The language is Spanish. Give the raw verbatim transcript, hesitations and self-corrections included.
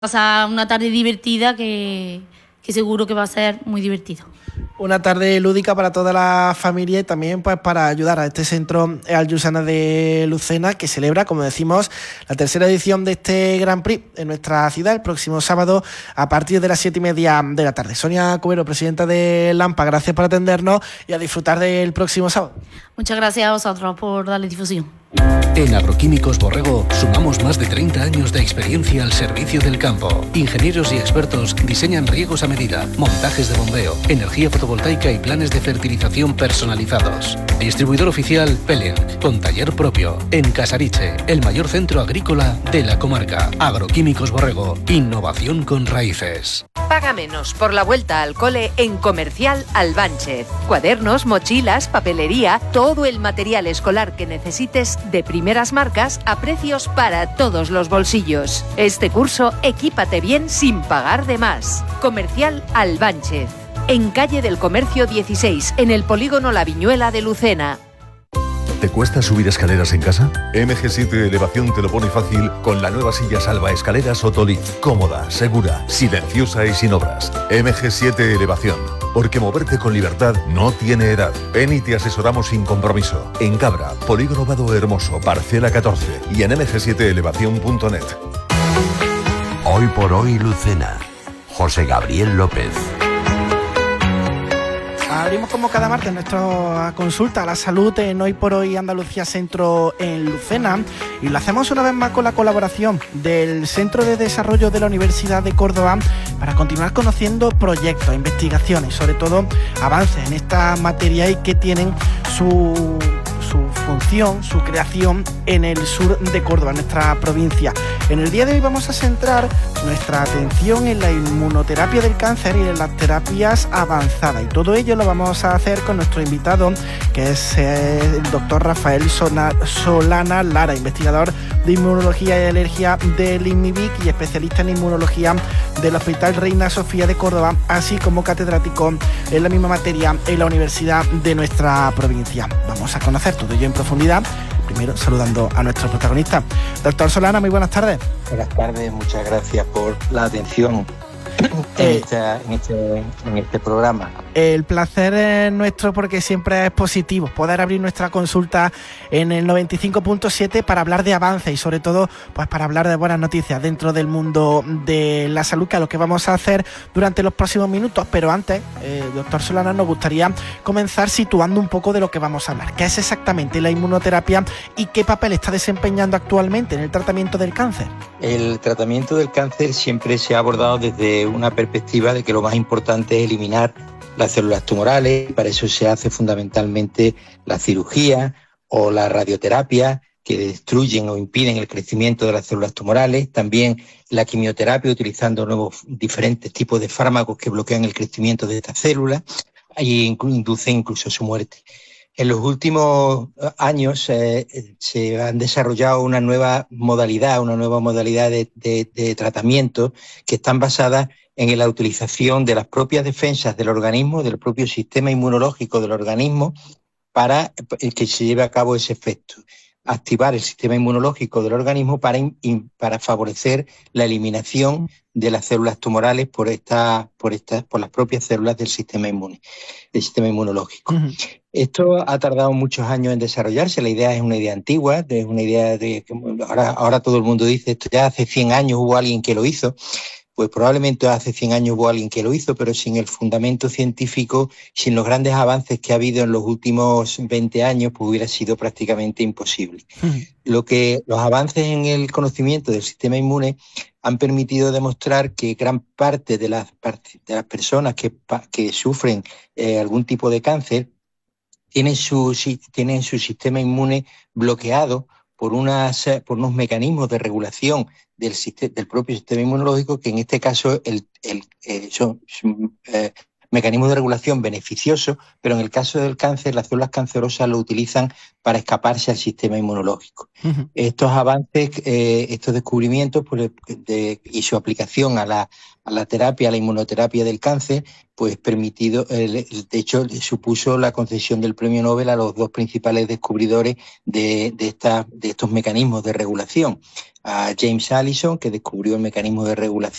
pasar una tarde divertida que, que seguro que va a ser muy divertido. Una tarde lúdica para toda la familia y también pues para ayudar a este centro Al-Yusana de Lucena, que celebra, como decimos, la tercera edición de este Grand Prix en nuestra ciudad el próximo sábado a partir de las siete y media de la tarde. Sonia Cubero, presidenta de Lampa, gracias por atendernos y a disfrutar del próximo sábado. Muchas gracias a vosotros por darle difusión. En Agroquímicos Borrego sumamos más de treinta años de experiencia al servicio del campo. Ingenieros y expertos diseñan riegos a medida, montajes de bombeo, energía fotovoltaica y planes de fertilización personalizados. Distribuidor oficial Pellenc, con taller propio, en Casariche, el mayor centro agrícola de la comarca. Agroquímicos Borrego, innovación con raíces. Paga menos por la vuelta al cole en Comercial Albánchez. Cuadernos, mochilas, papelería, todo el material escolar que necesites de primeras marcas a precios para todos los bolsillos. Este curso, equípate bien sin pagar de más. Comercial Albánchez, en Calle del Comercio dieciséis, en el polígono La Viñuela de Lucena. ¿Te cuesta subir escaleras en casa? M G siete Elevación te lo pone fácil con la nueva silla salva escaleras Otolift. Cómoda, segura, silenciosa y sin obras. M G siete Elevación. Porque moverte con libertad no tiene edad. Ven y te asesoramos sin compromiso. En Cabra, Polígono Vado Hermoso, parcela catorce y en eme ge siete elevación punto net. Hoy por hoy Lucena. José Gabriel López. Abrimos como cada martes nuestra consulta a la salud en Hoy por Hoy Andalucía Centro en Lucena y lo hacemos una vez más con la colaboración del Centro de Desarrollo de la Universidad de Córdoba para continuar conociendo proyectos, investigaciones, sobre todo avances en esta materia y que tienen su, su función, su creación en el sur de Córdoba, en nuestra provincia. En el día de hoy vamos a centrar nuestra atención en la inmunoterapia del cáncer y en las terapias avanzadas y todo ello lo vamos a hacer con nuestro invitado, que es eh, el doctor Rafael Solana Lara, investigador de inmunología y alergia del INMIBIC y especialista en inmunología del Hospital Reina Sofía de Córdoba, así como catedrático en la misma materia en la universidad de nuestra provincia. Vamos a conocer todo ello en profundidad, primero saludando a nuestro protagonista. Doctor Solana, muy buenas tardes. Buenas tardes, muchas gracias por la atención en, Eh, esta, en, este, en este programa. El placer es nuestro porque siempre es positivo poder abrir nuestra consulta en el noventa y cinco punto siete para hablar de avance y sobre todo pues para hablar de buenas noticias dentro del mundo de la salud, que es lo que vamos a hacer durante los próximos minutos. Pero antes, eh, doctor Solana, nos gustaría comenzar situando un poco de lo que vamos a hablar. ¿Qué es exactamente la inmunoterapia y qué papel está desempeñando actualmente en el tratamiento del cáncer? El tratamiento del cáncer siempre se ha abordado desde una perspectiva de que lo más importante es eliminar las células tumorales. Para eso se hace fundamentalmente la cirugía o la radioterapia, que destruyen o impiden el crecimiento de las células tumorales. También la quimioterapia, utilizando nuevos diferentes tipos de fármacos que bloquean el crecimiento de estas células e inducen incluso su muerte. En los últimos años eh, se han desarrollado una nueva modalidad, una nueva modalidad de, de, de tratamiento que están basadas en la utilización de las propias defensas del organismo, del propio sistema inmunológico del organismo, para que se lleve a cabo ese efecto. Activar el sistema inmunológico del organismo para, in, para favorecer la eliminación de las células tumorales por, esta, por, esta, por las propias células del sistema inmune, del sistema inmunológico. Uh-huh. Esto ha tardado muchos años en desarrollarse. La idea es una idea antigua, es una idea de que ahora, ahora todo el mundo dice esto ya hace cien años hubo alguien que lo hizo. Pues probablemente hace cien años hubo alguien que lo hizo, pero sin el fundamento científico, sin los grandes avances que ha habido en los últimos veinte años, pues hubiera sido prácticamente imposible. Uh-huh. Lo que los avances en el conocimiento del sistema inmune han permitido demostrar que gran parte de las, de las personas que, que sufren eh, algún tipo de cáncer tienen su, tienen su sistema inmune bloqueado por, unas, por unos mecanismos de regulación del, del propio sistema inmunológico, que en este caso el, el, eh, son, son eh, mecanismo de regulación beneficioso, pero en el caso del cáncer, las células cancerosas lo utilizan para escaparse al sistema inmunológico. Uh-huh. Estos avances, eh, estos descubrimientos pues, de, y su aplicación a la, a la terapia, a la inmunoterapia del cáncer, pues permitido, eh, de hecho, supuso la concesión del premio Nobel a los dos principales descubridores de, de, esta, de estos mecanismos de regulación. A James Allison, que descubrió el mecanismo de regulación